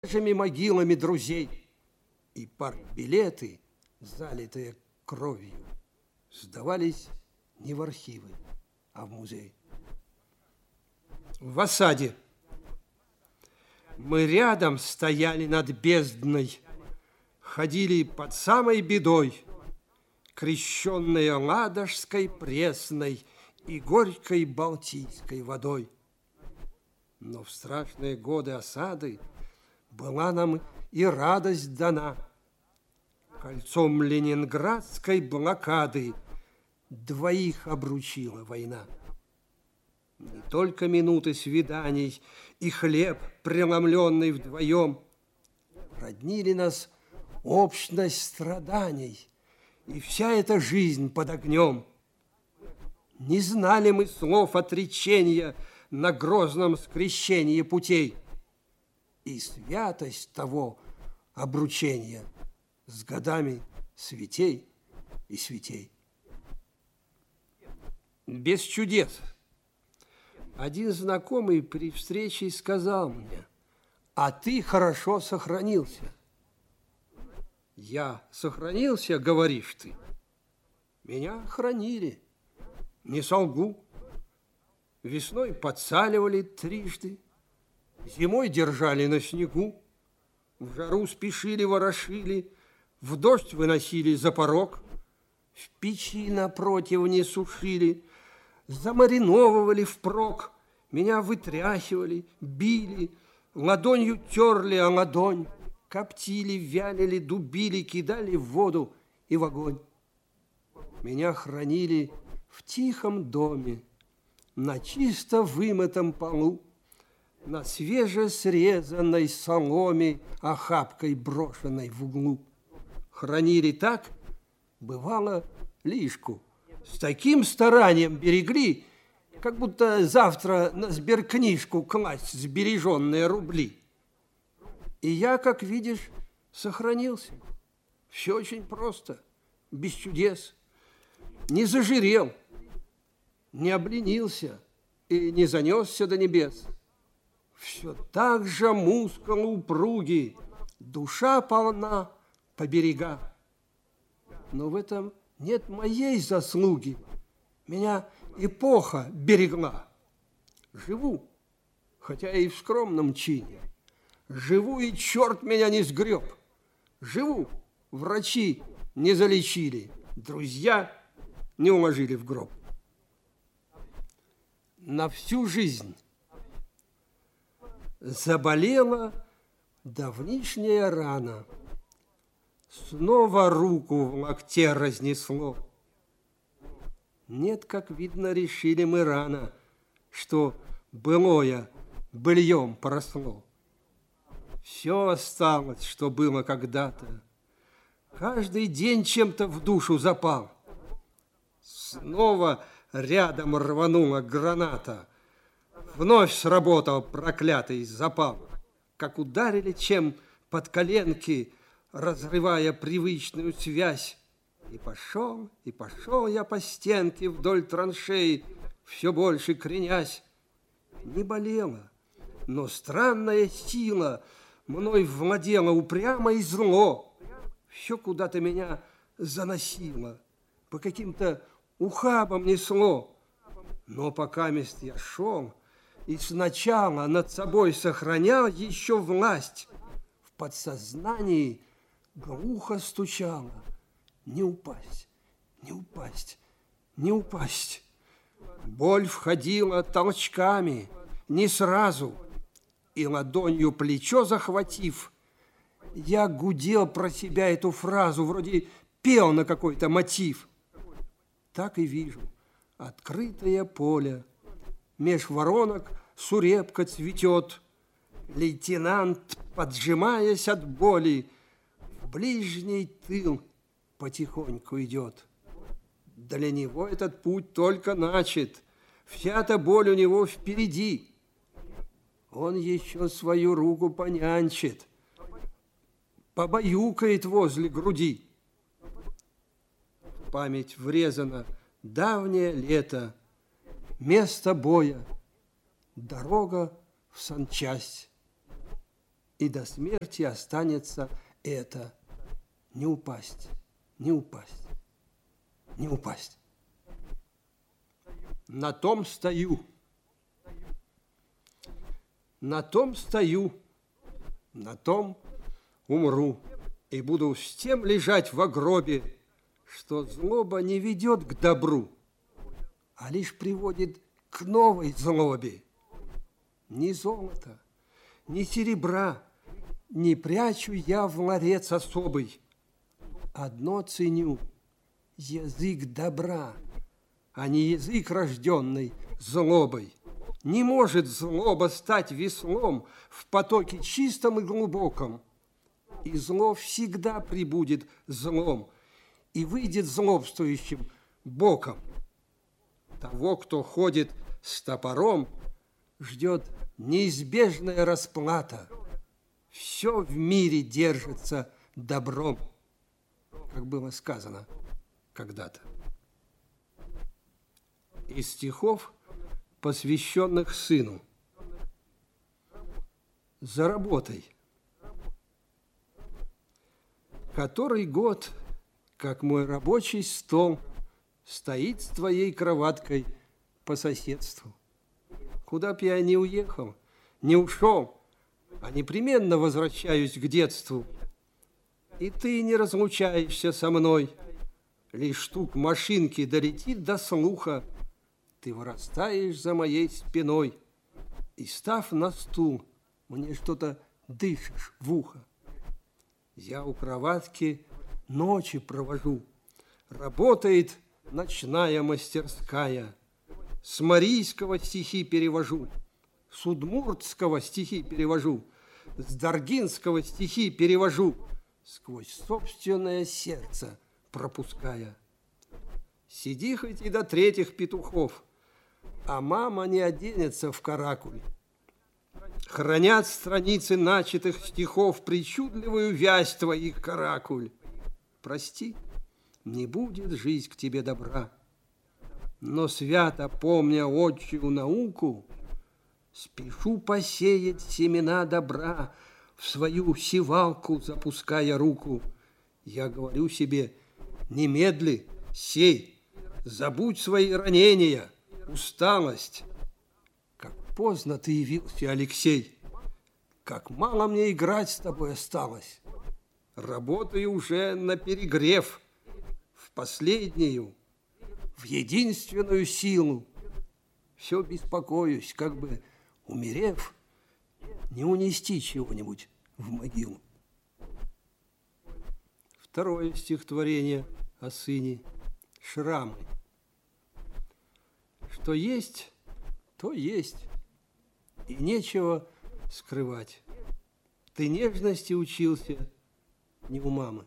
свежими могилами друзей. И партбилеты, залитые кровью, сдавались не в архивы, а в музей. В осаде. Мы рядом стояли над бездной, ходили под самой бедой, крещенные ладожской пресной и горькой балтийской водой. Но в страшные годы осады была нам и радость дана. Кольцом ленинградской блокады двоих обручила война. Не только минуты свиданий и хлеб, преломленный вдвоем, роднили нас общность страданий и вся эта жизнь под огнем. Не знали мы слов отречения на грозном скрещении путей, и святость того обручения с годами святей и святей. Без чудес. Один знакомый при встрече сказал мне: а ты хорошо сохранился. Я сохранился, говоришь ты? Меня хранили, не солгу. Весной подсаливали трижды, зимой держали на снегу, в жару спешили, ворошили, в дождь выносили за порог, в печи напротив не сушили, замариновывали впрок, меня вытряхивали, били, ладонью терли о ладонь, коптили, вялили, дубили, кидали в воду и в огонь. Меня хранили в тихом доме, на чисто вымытом полу, на свежесрезанной соломе, охапкой брошенной в углу. Хранили так, бывало, лишку. С таким старанием берегли, как будто завтра на сберкнижку класть сбереженные рубли. И я, как видишь, сохранился. Все очень просто, без чудес. Не зажирел, не обленился и не занесся до небес. Все так же мускулы упруги, душа полна по берега. Но в этом нет моей заслуги. Меня эпоха берегла. Живу, хотя и в скромном чине. Живу, и черт меня не сгреб. Живу, врачи не залечили, друзья не уложили в гроб. На всю жизнь заболела давнишняя рана. Снова руку в локте разнесло. Нет, как видно, решили мы рано, что былое быльем поросло. Все осталось, что было когда-то. Каждый день чем-то в душу запал. Снова рядом рванула граната. Вновь сработал проклятый запал. Как ударили чем под коленки, разрывая привычную связь. И пошел я по стенке вдоль траншей, все больше кренясь. Не болело, но странная сила мной владела упрямо и зло. Все куда-то меня заносило, по каким-то ухабам несло. Но покамест я шел и сначала над собой сохранял еще власть, в подсознании глухо стучало: не упасть, не упасть, не упасть. Боль входила толчками, не сразу, и ладонью плечо захватив, я гудел про себя эту фразу, вроде пел на какой-то мотив. Так и вижу открытое поле, меж воронок сурепка цветет, лейтенант, поджимаясь от боли, в ближний тыл потихоньку идет. Для него этот путь только начат, вся-то боль у него впереди. Он еще свою руку понянчит, побаюкает возле груди. В память врезано давнее лето, место боя, дорога в санчасть. и до смерти останется это: не упасть, не упасть, не упасть. На том стою, на том стою, на том умру, и буду с тем лежать в гробе, что злоба не ведет к добру, а лишь приводит к новой злобе. Ни золота, ни серебра не прячу я в ларец особый. Одно ценю — язык добра, а не язык, рожденный злобой. Не может злоба стать веслом в потоке чистом и глубоком. И зло всегда прибудет злом и выйдет злобствующим боком. Того, кто ходит с топором, ждет неизбежная расплата. Все в мире держится добром, как было сказано когда-то. Из стихов, посвященных сыну. За работой. Который год, как мой рабочий стол, стоит с твоей кроваткой по соседству. Куда б я ни уехал, не ушел, а непременно возвращаюсь к детству. И ты не разлучаешься со мной. Лишь стук машинки долетит до слуха. Ты вырастаешь за моей спиной, и, став на стул, мне что-то дышишь в ухо. Я у кроватки ночи провожу. Работает ночная мастерская. С марийского стихи перевожу, с удмуртского стихи перевожу, с даргинского стихи перевожу, сквозь собственное сердце пропуская. Сиди хоть и до третьих петухов, а мама не оденется в каракуль. Хранят страницы начатых стихов причудливую вязь твоих каракуль. Прости, не будет жизнь к тебе добра, но свято помня отчию науку, спешу посеять семена добра, в свою севалку запуская руку. Я говорю себе: немедли, сей, забудь свои ранения, усталость. Как поздно ты явился, Алексей, как мало мне играть с тобой осталось. Работаю уже на перегрев, в последнюю, в единственную силу. Все беспокоюсь, как бы, умерев, не унести чего-нибудь в могилу. Второе стихотворение о сыне. Шрамы. Что есть, то есть, и нечего скрывать. Ты нежности учился не у мамы.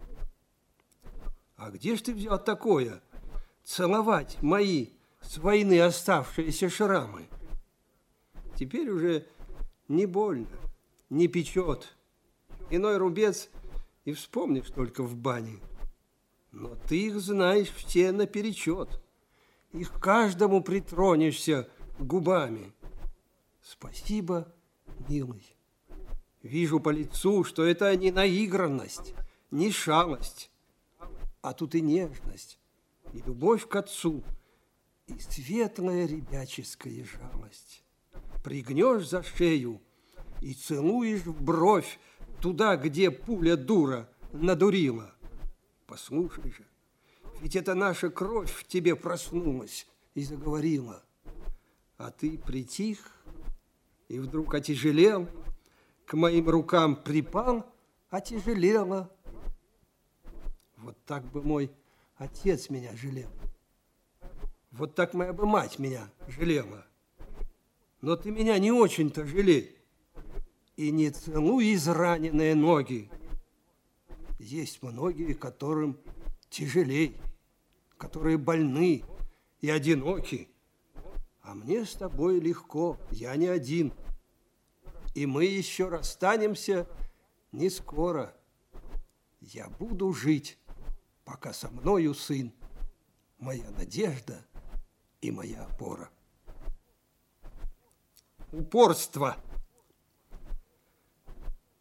А где ж ты взял такое? Целовать мои с войны оставшиеся шрамы. Теперь уже не больно, не печет. Иной рубец и вспомнишь только в бане. Но ты их знаешь все наперечет. И к каждому притронешься губами. Спасибо, милый. Вижу по лицу, что это не наигранность, не шалость, а тут и нежность, и любовь к отцу, и светлая ребяческая жалость. Пригнешь за шею и целуешь в бровь туда, где пуля дура надурила. Послушай же, ведь это наша кровь в тебе проснулась и заговорила. А ты притих и вдруг отяжелел, к моим рукам припал, отяжелела. Вот так бы мой отец меня жалел. Вот так моя бы мать меня жалела. Но ты меня не очень-то жалей. И не целуй израненные ноги. Есть многие, которым тяжелей, которые больны и одиноки. А мне с тобой легко, я не один. И мы еще расстанемся не скоро. Я буду жить, пока со мною сын, моя надежда и моя опора. Упорство.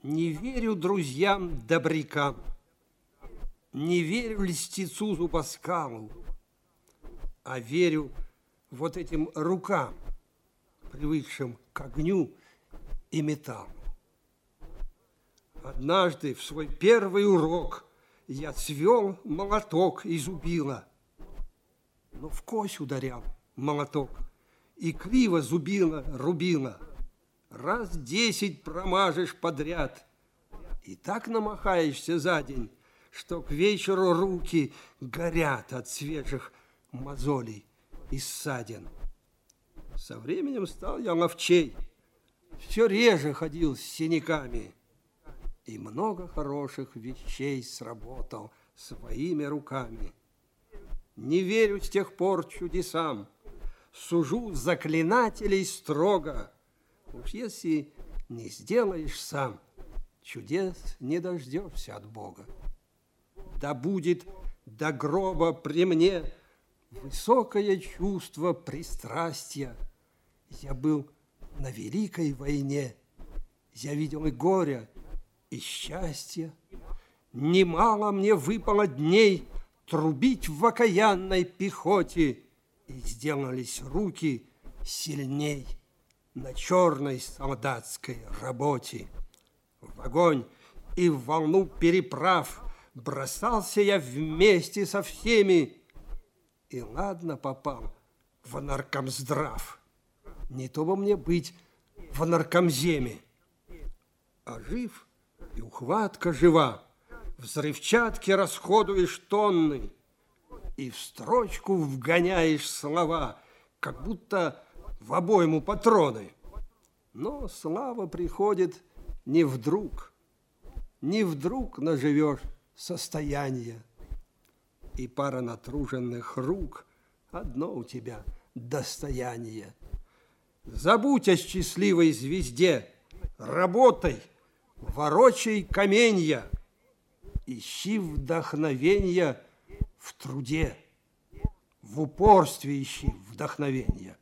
Не верю друзьям-добрякам, не верю льстецу зубоскалу, а верю вот этим рукам, привыкшим к огню и металлу. Однажды в свой первый урок я свел молоток из зубила, но в кость ударял молоток, и криво зубило рубило. Раз 10 промажешь подряд, и так намахаешься за день, что к вечеру руки горят от свежих мозолей и ссадин. Со временем стал я ловчей, все реже ходил с синяками, и много хороших вещей сработал своими руками. Не верю с тех пор чудесам, сужу заклинателей строго. Уж если не сделаешь сам, чудес не дождешься от Бога. Да будет до гроба при мне высокое чувство пристрастия. Я был на великой войне, я видел и горя, и счастья. Немало мне выпало дней трубить в окаянной пехоте, и сделались руки сильней на черной солдатской работе. В огонь и в волну переправ бросался я вместе со всеми, и ладно попал в наркомздрав. Не то бы мне быть в наркомземе. А жив и ухватка жива, взрывчатки расходуешь тонны, и в строчку вгоняешь слова, как будто в обойму патроны. Но слава приходит не вдруг наживешь состояние, и пара натруженных рук одно у тебя достояние. Забудь о счастливой звезде, работай, ворочай каменья, ищи вдохновенья в труде, в упорстве ищи вдохновенья.